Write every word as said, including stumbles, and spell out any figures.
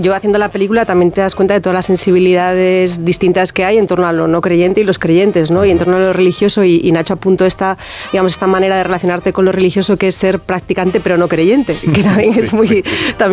yo haciendo la película también te das cuenta de todas las sensibilidades distintas que hay en torno a lo no creyente y los creyentes, ¿no? Y en torno a lo religioso, y, y Nacho apuntó esta, digamos, esta manera de relacionarte con lo religioso, que es ser practicante pero no creyente, que también es muy... También